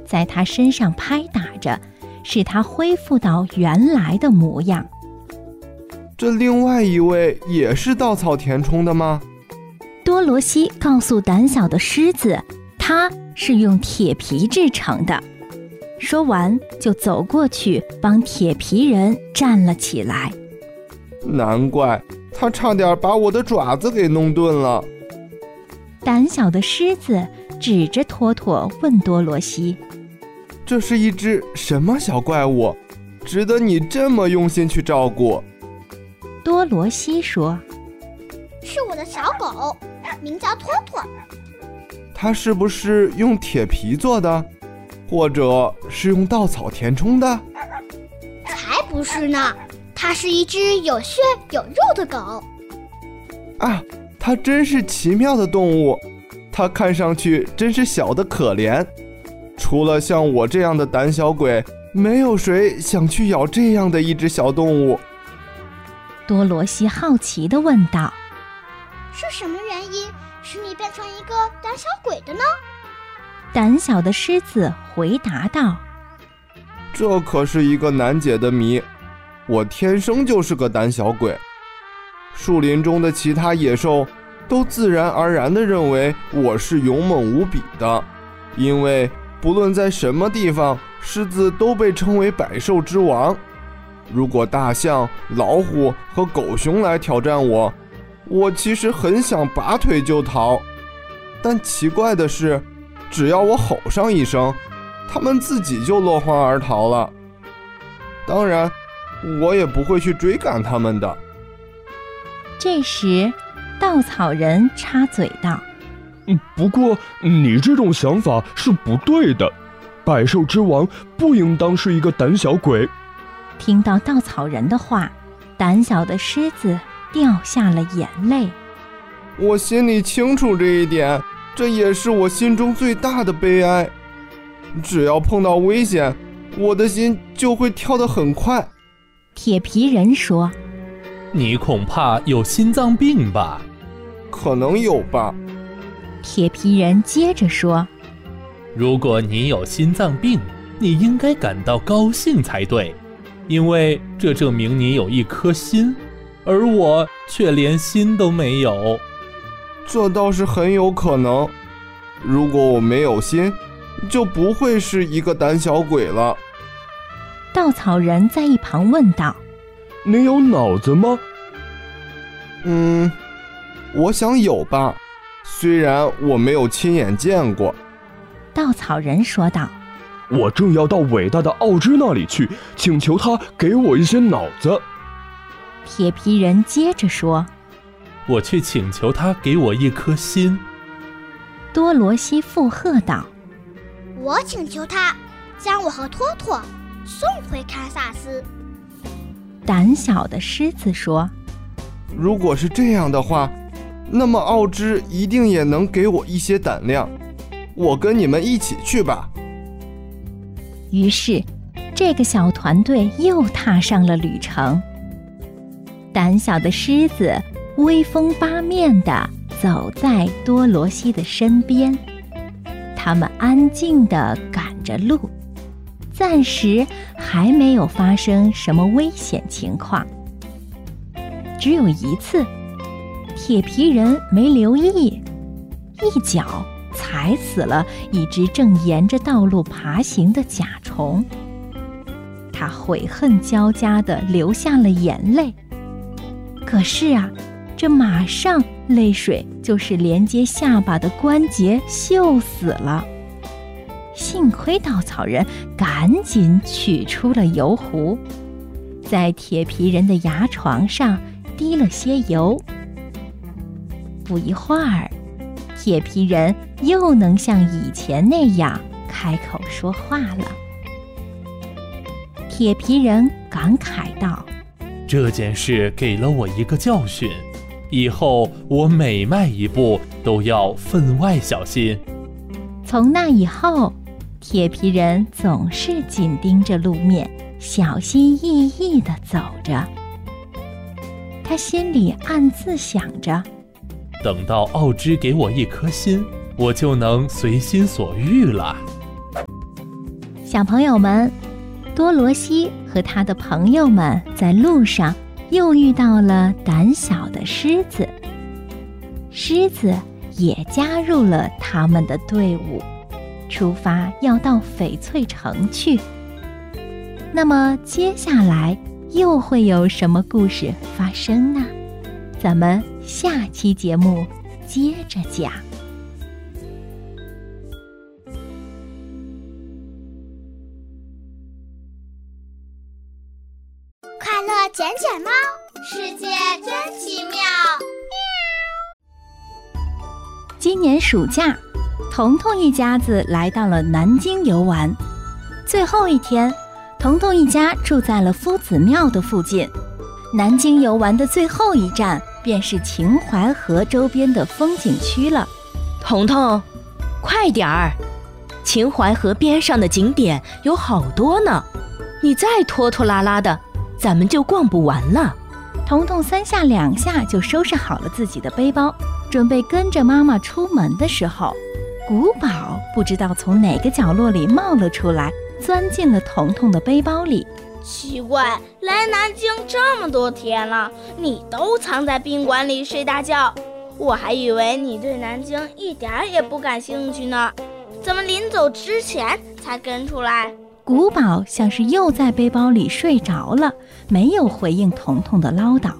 在他身上拍打着，使他恢复到原来的模样。 这另外一位也是稻草填充的吗？ 多罗西告诉胆小的狮子，它是用铁皮制成的。说完就走过去帮铁皮人站了起来。 难怪他差点把我的爪子给弄钝了。 胆小的狮子指着托托问多罗西， 这是一只什么小怪物，值得你这么用心去照顾？ 多罗西说， 是我的小狗，名叫托托。 它是不是用铁皮做的，或者是用稻草填充的？ 才不是呢，它是一只有血有肉的狗。 啊，它真是奇妙的动物，它看上去真是小得可怜。除了像我这样的胆小鬼，没有谁想去咬这样的一只小动物。 多罗西好奇地问道， 是什么原因使你变成一个胆小鬼的呢？ 胆小的狮子回答道， 这可是一个难解的谜，我天生就是个胆小鬼。树林中的其他野兽都自然而然地认为我是勇猛无比的，因为不论在什么地方，狮子都被称为百兽之王。如果大象、老虎和狗熊来挑战我，我其实很想拔腿就逃，但奇怪的是，只要我吼上一声，他们自己就落荒而逃了。当然，我也不会去追赶他们的。 这时，稻草人插嘴道， 不过你这种想法是不对的，百兽之王不应当是一个胆小鬼。 听到稻草人的话，胆小的狮子掉下了眼泪。 我心里清楚这一点，这也是我心中最大的悲哀。只要碰到危险，我的心就会跳得很快。 铁皮人说， 你恐怕有心脏病吧？ 可能有吧。 铁皮人接着说， 如果你有心脏病，你应该感到高兴才对，因为这证明你有一颗心，而我却连心都没有。 这倒是很有可能。如果我没有心，就不会是一个胆小鬼了。 稻草人在一旁问道， 你有脑子吗？ 我想有吧，虽然我没有亲眼见过。 稻草人说道， 我正要到伟大的奥芝那里去，请求他给我一些脑子。 铁皮人接着说， 我去请求他给我一颗心。 多罗西附和道， 我请求他将我和托托送回堪萨斯。 胆小的狮子说， 如果是这样的话，那么奥芝一定也能给我一些胆量。我跟你们一起去吧。 于是，这个小团队又踏上了旅程。胆小的狮子威风八面地走在多罗西的身边，他们安静地赶着路，暂时还没有发生什么危险情况。只有一次，铁皮人没留意，一脚踩死了一只正沿着道路爬行的甲虫。他悔恨交加地流下了眼泪。可是啊，这马上泪水就是连接下巴的关节锈死了。幸亏稻草人赶紧取出了油壶，在铁皮人的牙床上滴了些油。不一会儿，铁皮人又能像以前那样开口说话了。铁皮人感慨道， 这件事给了我一个教训，以后我每迈一步都要分外小心。 从那以后，铁皮人总是紧盯着路面，小心翼翼地走着。他心里暗自想着， 等到奥芝给我一颗心，我就能随心所欲了。 小朋友们，多罗西和他的朋友们在路上又遇到了胆小的狮子，狮子也加入了他们的队伍，出发要到翡翠城去。那么接下来又会有什么故事发生呢？咱们下期节目接着讲。 快乐捡捡猫，世界真奇妙。 今年暑假，彤彤一家子来到了南京游玩。最后一天，彤彤一家住在了夫子庙的附近。南京游玩的最后一站便是秦淮河周边的风景区了。 彤彤，快点儿！秦淮河边上的景点有好多呢，你再拖拖拉拉的，咱们就逛不完了。 彤彤三下两下就收拾好了自己的背包，准备跟着妈妈出门的时候，古堡不知道从哪个角落里冒了出来，钻进了彤彤的背包里。 奇怪，来南京这么多天了，你都藏在宾馆里睡大觉，我还以为你对南京一点也不感兴趣呢，怎么临走之前才跟出来？ 古堡像是又在背包里睡着了，没有回应彤彤的唠叨。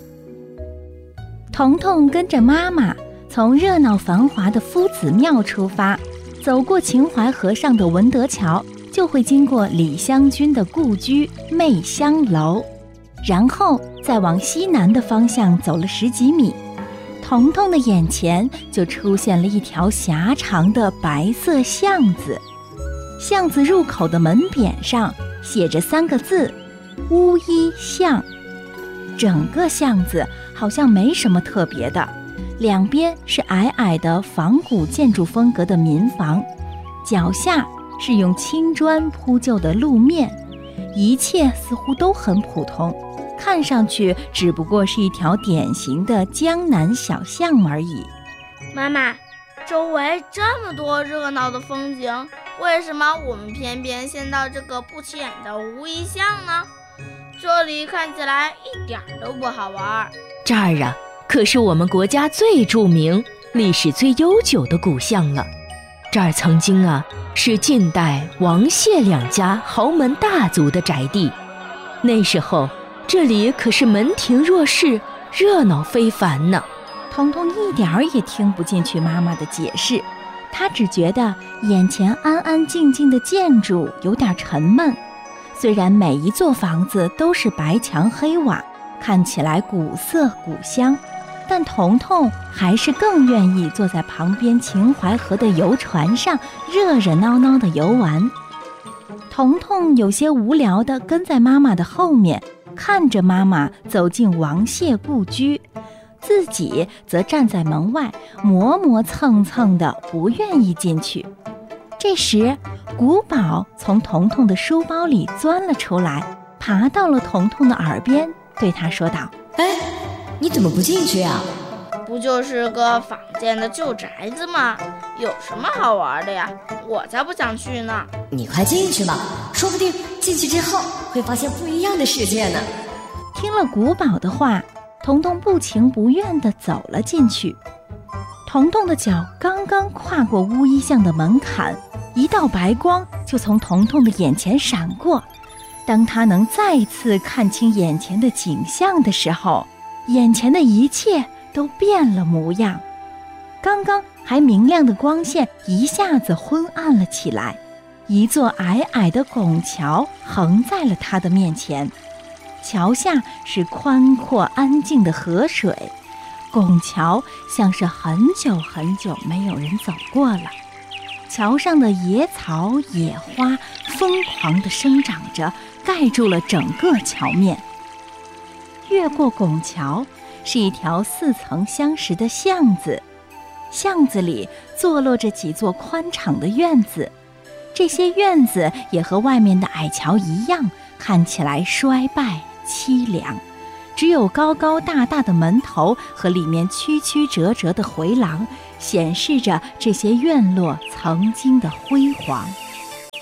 彤彤跟着妈妈从热闹繁华的夫子庙出发，走过秦淮河上的文德桥，就会经过李香君的故居媚香楼，然后再往西南的方向走了10几米，彤彤的眼前就出现了一条狭长的白色巷子。巷子入口的门匾上写着3个字：乌衣巷。整个巷子好像没什么特别的，两边是矮矮的仿古建筑风格的民房，脚下是用青砖铺就的路面，一切似乎都很普通，看上去只不过是一条典型的江南小巷而已。 妈妈，周围这么多热闹的风景，为什么我们偏偏先到这个不起眼的乌衣巷呢？这里看起来一点都不好玩。 这儿啊，可是我们国家最著名、历史最悠久的古巷了。这儿曾经啊，是晋代王谢两家豪门大族的宅地，那时候这里可是门庭若市，热闹非凡呢。 彤彤一点儿也听不进去妈妈的解释，她只觉得眼前安安静静的建筑有点沉闷。虽然每一座房子都是白墙黑瓦，看起来古色古香，但彤彤还是更愿意坐在旁边秦淮河的游船上热热闹闹的游玩。彤彤有些无聊地跟在妈妈的后面，看着妈妈走进王谢故居，自己则站在门外磨磨蹭蹭的不愿意进去。这时古堡从彤彤的书包里钻了出来，爬到了彤彤的耳边，对他说道： 哎，你怎么不进去啊？ 不就是个仿建的旧宅子吗？有什么好玩的呀？我才不想去呢。 你快进去吧，说不定进去之后会发现不一样的世界呢。 听了古堡的话，彤彤不情不愿地走了进去。彤彤的脚刚刚跨过乌衣巷的门槛，一道白光就从彤彤的眼前闪过。当他能再次看清眼前的景象的时候，眼前的一切都变了模样。刚刚还明亮的光线一下子昏暗了起来，一座矮矮的拱桥横在了他的面前，桥下是宽阔安静的河水，拱桥像是很久很久没有人走过了。桥上的野草野花疯狂地生长着，盖住了整个桥面。越过拱桥是一条4层相识的巷子，巷子里坐落着几座宽敞的院子，这些院子也和外面的矮桥一样，看起来衰败凄凉，只有高高大大的门头和里面曲曲折折的回廊，显示着这些院落曾经的辉煌。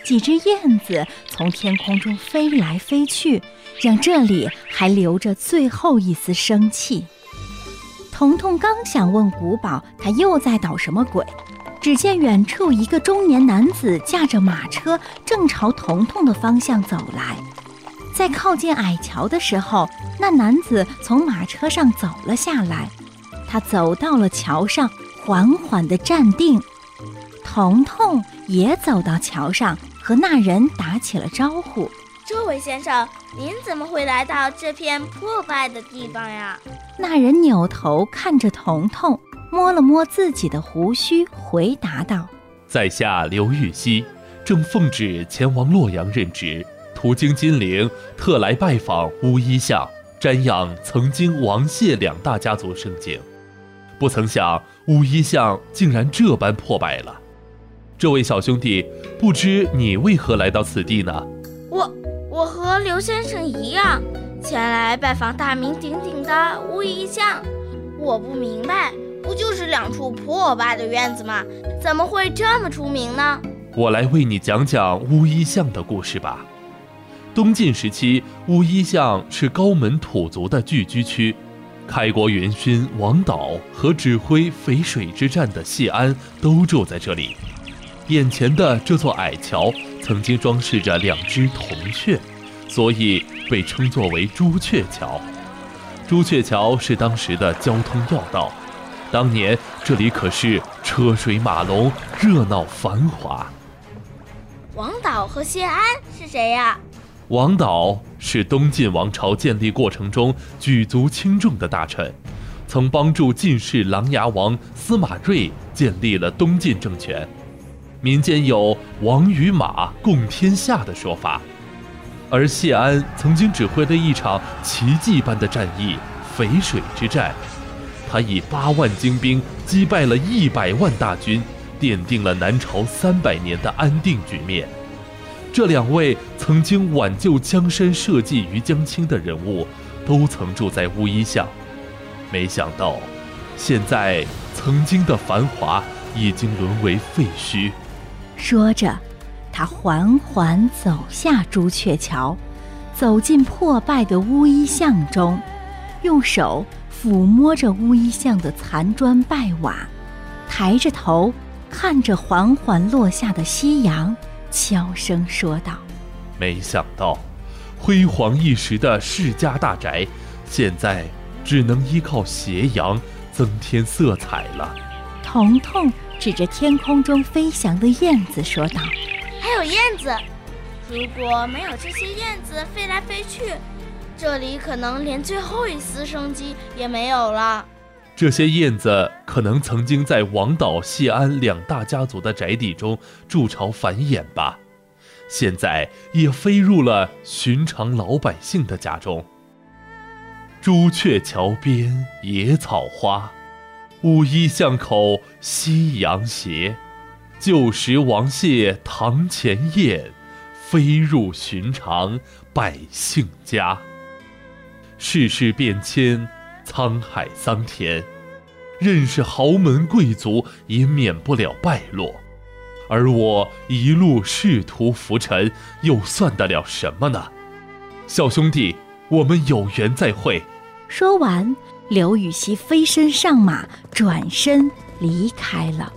几只燕子从天空中飞来飞去，让这里还留着最后一丝生气。彤彤刚想问古堡他又在捣什么鬼，只见远处一个中年男子驾着马车正朝彤彤的方向走来。在靠近矮桥的时候，那男子从马车上走了下来，他走到了桥上，缓缓地站定。彤彤也走到桥上，和那人打起了招呼。 这位先生，您怎么会来到这片破败的地方呀？ 那人扭头看着彤彤，摸了摸自己的胡须，回答道： 在下刘禹锡，正奉旨前往洛阳任职，途经金陵，特来拜访乌衣巷，瞻仰曾经王谢两大家族盛景。不曾想乌衣巷竟然这般破败了。这位小兄弟，不知你为何来到此地呢？ 我和刘先生一样，前来拜访大名鼎鼎的乌衣巷。我不明白，不就是两处破败的院子吗？怎么会这么出名呢？ 我来为你讲讲乌衣巷的故事吧。东晋时期，乌衣巷是高门土族的聚居区，开国元勋王导和指挥淝水之战的谢安都住在这里。眼前的这座矮桥曾经装饰着两只铜雀，所以被称作为朱雀桥。朱雀桥是当时的交通要道，当年这里可是车水马龙，热闹繁华。 王导和谢安是谁呀？ 王导是东晋王朝建立过程中举足轻重的大臣，曾帮助晋室琅琊王司马睿建立了东晋政权。民间有王与马共天下的说法。而谢安曾经指挥了一场奇迹般的战役淝水之战，他以8万精兵击败了100万大军，奠定了南朝300年的安定局面。这两位曾经挽救江山社稷于江青的人物，都曾住在乌衣巷。没想到，现在曾经的繁华已经沦为废墟。 说着，他缓缓走下朱雀桥，走进破败的乌衣巷中，用手抚摸着乌衣巷的残砖败瓦，抬着头看着缓缓落下的夕阳，悄声说道： 没想到辉煌一时的世家大宅，现在只能依靠斜阳增添色彩了。 彤彤指着天空中飞翔的燕子说道： 还有燕子，如果没有这些燕子飞来飞去，这里可能连最后一丝生机也没有了。 这些燕子可能曾经在王导、谢安两大家族的宅邸中筑巢繁衍吧，现在也飞入了寻常老百姓的家中。朱雀桥边野草花，乌衣巷口夕阳斜。旧时王谢堂前燕，飞入寻常百姓家。世事变迁，沧海桑田，认识豪门贵族也免不了败落，而我一路仕途浮沉，又算得了什么呢？小兄弟，我们有缘再会。 说完，刘禹锡飞身上马，转身离开了。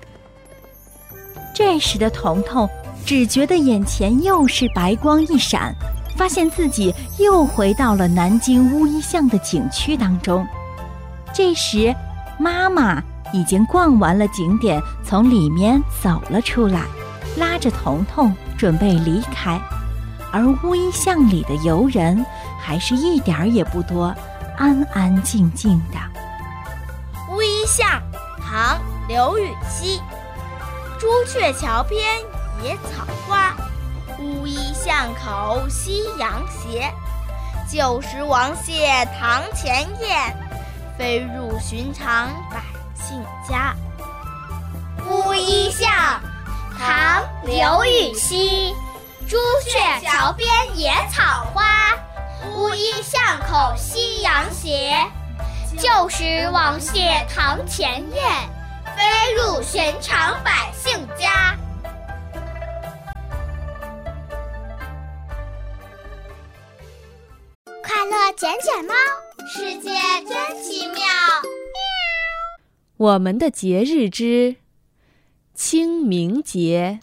这时的彤彤只觉得眼前又是白光一闪，发现自己又回到了南京乌衣巷的景区当中。这时妈妈已经逛完了景点，从里面走了出来，拉着彤彤准备离开。而乌衣巷里的游人还是一点儿也不多，安安静静的。 乌衣巷，唐·刘禹锡。朱雀桥边野草花，乌衣巷口夕阳斜。旧时王谢堂前燕，飞入寻常百姓家。 乌衣巷，唐·刘禹锡。朱雀桥边野草花，乌衣巷口夕阳斜。旧时王谢堂前燕，飞入寻常百姓家。 捡捡猫，世界真奇妙。 我们的节日之清明节。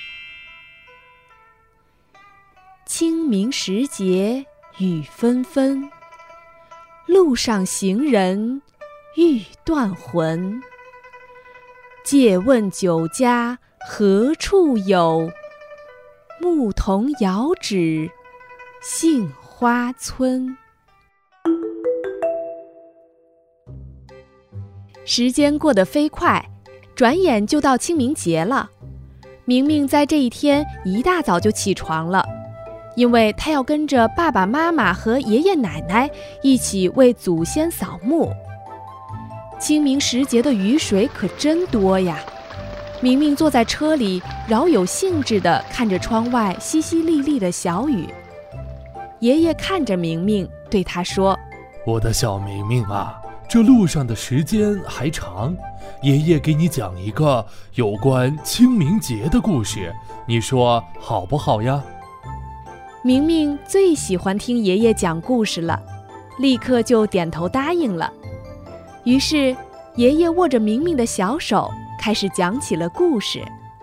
清明时节雨纷纷，路上行人欲断魂。借问酒家何处有？牧童遥指杏花村。时间过得飞快，转眼就到清明节了。明明在这一天一大早就起床了，因为她要跟着爸爸妈妈和爷爷奶奶一起为祖先扫墓。清明时节的雨水可真多呀！明明坐在车里，饶有兴致地看着窗外淅淅沥沥的小雨。爷爷看着明明，对他说：“ 我的小明明啊，这路上的时间还长，爷爷给你讲一个有关清明节的故事，你说好不好呀？” 明明最喜欢听爷爷讲故事了，立刻就点头答应了。于是，爷爷握着明明的小手，开始讲起了故事。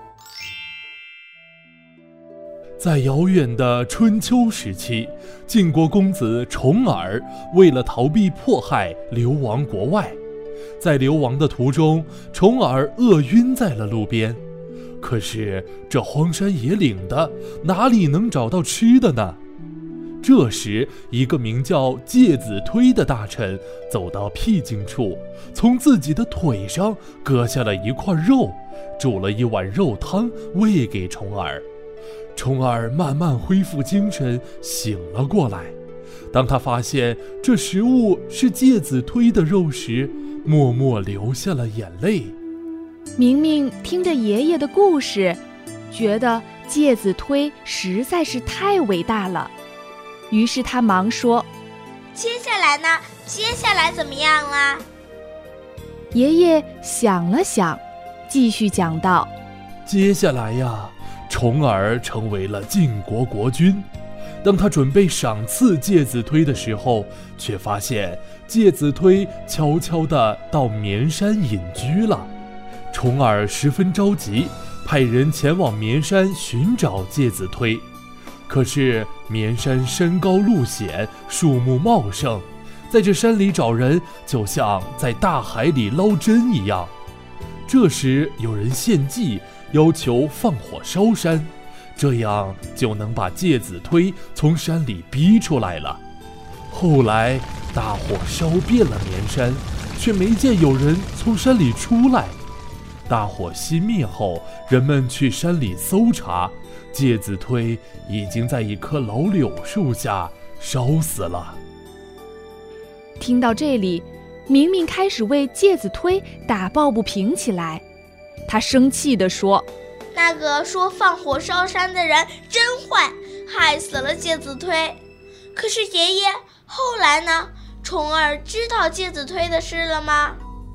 在遥远的春秋时期，晋国公子重耳为了逃避迫害，流亡国外。在流亡的途中，重耳饿晕在了路边。可是这荒山野岭的，哪里能找到吃的呢？这时，一个名叫介子推的大臣走到僻静处，从自己的腿上割下了一块肉，煮了一碗肉汤喂给重耳。重耳慢慢恢复精神，醒了过来。当他发现这食物是介子推的肉时，默默流下了眼泪。 明明听着爷爷的故事，觉得介子推实在是太伟大了。于是他忙说：“ 接下来呢？接下来怎么样啊？” 爷爷想了想，继续讲道：“ 接下来呀，重耳成为了晋国国君。当他准备赏赐介子推的时候，却发现介子推悄悄地到绵山隐居了。重耳十分着急，派人前往绵山寻找介子推。可是绵山山高路险，树木茂盛，在这山里找人，就像在大海里捞针一样。这时有人献计，要求放火烧山，这样就能把介子推从山里逼出来了。后来大火烧遍了绵山，却没见有人从山里出来。大火熄灭后，人们去山里搜查，介子推已经在一棵老柳树下烧死了。 听到这里，明明开始为介子推打抱不平起来。他生气地说：“ 那个说放火烧山的人真坏，害死了介子推。可是爷爷，后来呢？重耳知道介子推的事了吗？”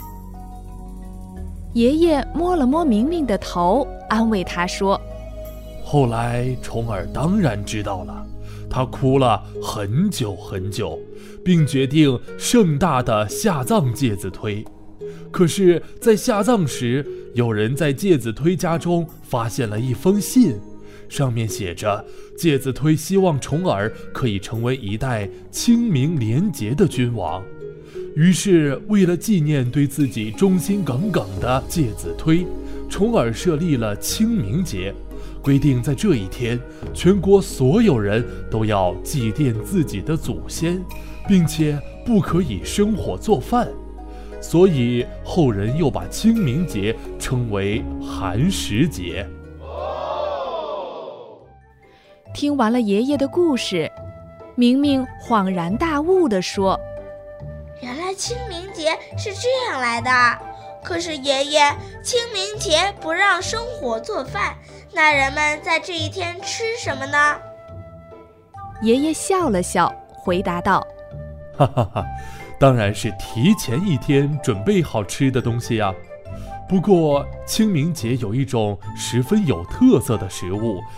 爷爷摸了摸明明的头，安慰他说：“ 后来重耳当然知道了，他哭了很久很久，并决定盛大的下葬介子推。可是，在下葬时，有人在介子推家中发现了一封信，上面写着介子推希望重耳可以成为一代清明廉洁的君王。于是，为了纪念对自己忠心耿耿的介子推，重耳设立了清明节，规定在这一天，全国所有人都要祭奠自己的祖先，并且不可以生火做饭。所以后人又把清明节称为寒食节。 听完了爷爷的故事，明明恍然大悟地说：“ 原来清明节是这样来的。可是爷爷，清明节不让生火做饭，那人们在这一天吃什么呢？” 爷爷笑了笑，回答道：“ 哈哈哈，当然是提前一天准备好吃的东西呀。不过清明节有一种十分有特色的食物，